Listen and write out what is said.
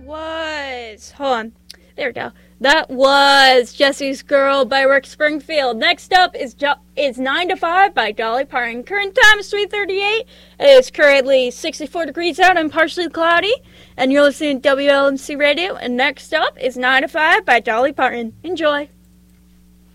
was... Hold on. There we go. That was Jesse's Girl by Rick Springfield. Next up is 9 to 5 by Dolly Parton. Current time is 3:38. It is currently 64 degrees out and partially cloudy. And you're listening to WLMC Radio. And next up is 9 to 5 by Dolly Parton. Enjoy.